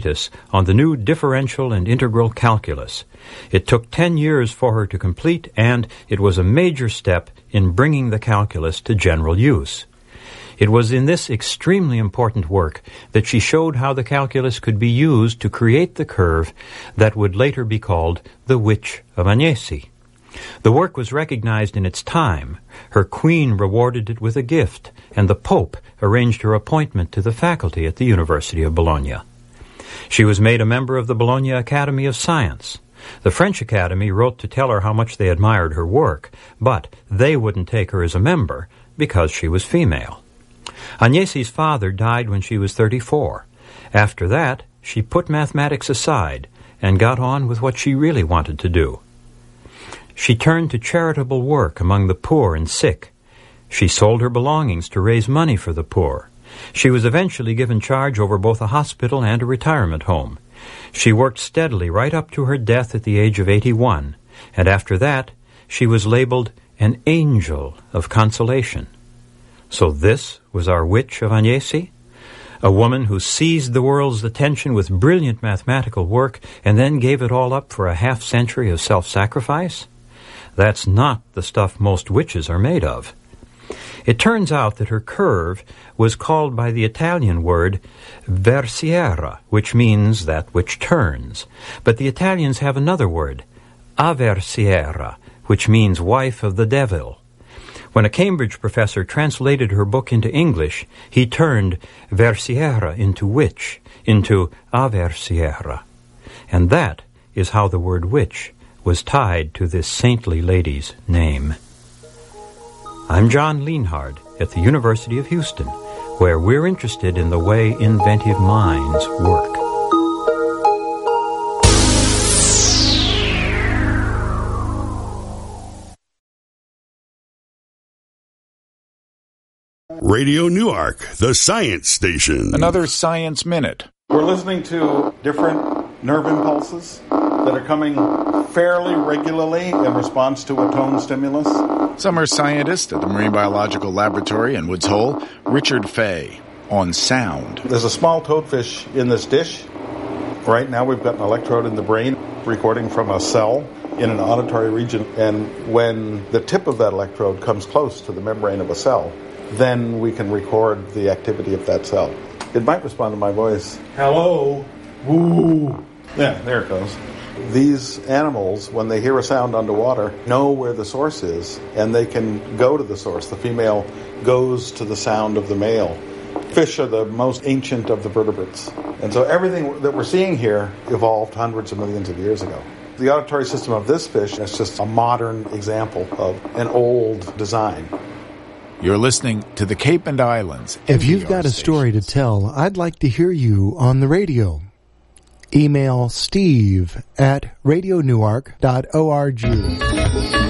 on the new differential and integral calculus. It took 10 years for her to complete, and it was a major step in bringing the calculus to general use. It was in this extremely important work that she showed how the calculus could be used to create the curve that would later be called the Witch of Agnesi. The work was recognized in its time. Her queen rewarded it with a gift, and the Pope arranged her appointment to the faculty at the University of Bologna. She was made a member of the Bologna Academy of Science. The French Academy wrote to tell her how much they admired her work, but they wouldn't take her as a member because she was female. Agnesi's father died when she was 34. After that, she put mathematics aside and got on with what she really wanted to do. She turned to charitable work among the poor and sick. She sold her belongings to raise money for the poor. She was eventually given charge over both a hospital and a retirement home. She worked steadily right up to her death at the age of 81, and after that, she was labeled an angel of consolation. So this was our Witch of Agnesi? A woman who seized the world's attention with brilliant mathematical work and then gave it all up for a half-century of self-sacrifice? That's not the stuff most witches are made of. It turns out that her curve was called by the Italian word versiera, which means that which turns. But the Italians have another word, aversiera, which means wife of the devil. When a Cambridge professor translated her book into English, he turned versiera into witch, into aversiera. And that is how the word witch was tied to this saintly lady's name. I'm John Lienhard at the University of Houston, where we're interested in the way inventive minds work. Radio Newark, the science station. Another Science Minute. We're listening to different nerve impulses that are coming fairly regularly in response to a tone stimulus. Summer scientist at the Marine Biological Laboratory in Woods Hole, Richard Fay, on sound. There's a small toadfish in this dish. Right now we've got an electrode in the brain recording from a cell in an auditory region, and when the tip of that electrode comes close to the membrane of a cell, then we can record the activity of that cell. It might respond to my voice. Hello. Woo. Yeah, there it goes. These animals, when they hear a sound underwater, know where the source is, and they can go to the source. The female goes to the sound of the male. Fish are the most ancient of the vertebrates. And so everything that we're seeing here evolved hundreds of millions of years ago. The auditory system of this fish is just a modern example of an old design. You're listening to the Cape and Islands. If you've got a story to tell, I'd like to hear you on the radio. Email steve@radionewark.org.